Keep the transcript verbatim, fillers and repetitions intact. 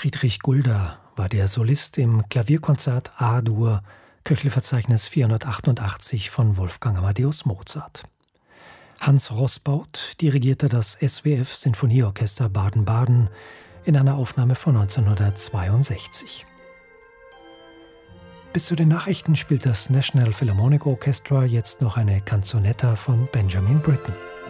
Friedrich Gulda war der Solist im Klavierkonzert A-Dur, Köchelverzeichnis vierhundertachtundachtzig von Wolfgang Amadeus Mozart. Hans Roßbaut dirigierte das S W F Sinfonieorchester Baden-Baden in einer Aufnahme von neunzehnhundertzweiundsechzig. Bis zu den Nachrichten spielt das National Philharmonic Orchestra jetzt noch eine Canzonetta von Benjamin Britten.